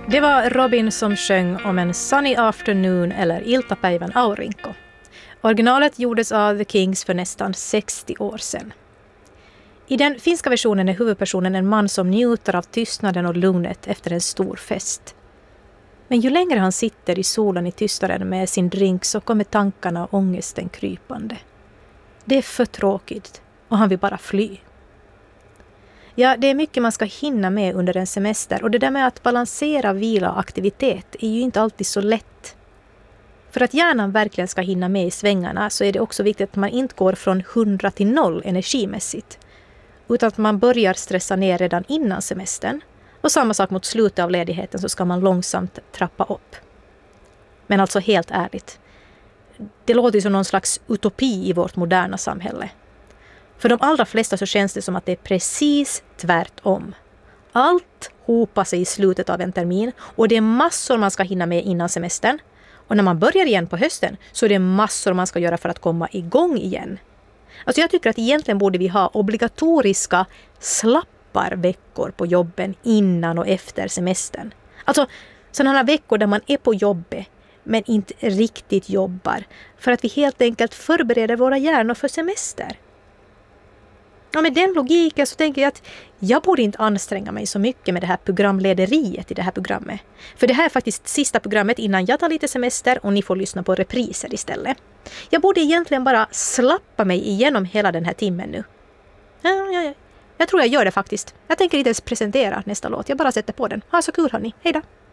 Det var Robin som sjöng om en sunny afternoon eller iltapäivän aurinko. Originalet gjordes av The Kings för nästan 60 år sedan. I den finska versionen är huvudpersonen en man som njuter av tystnaden och lugnet efter en stor fest. Men ju längre han sitter i solen i tystnaden med sin drink så kommer tankarna och ångesten krypande. Det är för tråkigt och han vill bara fly. Ja, det är mycket man ska hinna med under en semester och det där med att balansera vila och aktivitet är ju inte alltid så lätt. För att hjärnan verkligen ska hinna med i svängarna så är det också viktigt att man inte går från 100 till 0 energimässigt. Utan att man börjar stressa ner redan innan semestern. Och samma sak mot slutet av ledigheten så ska man långsamt trappa upp. Men alltså helt ärligt. Det låter ju som någon slags utopi i vårt moderna samhälle. För de allra flesta så känns det som att det är precis tvärtom. Allt hopar sig i slutet av en termin och det är massor man ska hinna med innan semestern. Och när man börjar igen på hösten så är det massor man ska göra för att komma igång igen. Alltså jag tycker att egentligen borde vi ha obligatoriska slapparveckor på jobben innan och efter semestern. Alltså sådana här veckor där man är på jobbet men inte riktigt jobbar. För att vi helt enkelt förbereder våra hjärnor för semester. Ja, med den logiken så tänker jag att jag borde inte anstränga mig så mycket med det här programlederiet i det här programmet. För det här är faktiskt sista programmet innan jag tar lite semester och ni får lyssna på repriser istället. Jag borde egentligen bara slappa mig igenom hela den här timmen nu. Jag tror jag gör det faktiskt. Jag tänker inte ens presentera nästa låt. Jag bara sätter på den. Ha så kul hörni. Hej då!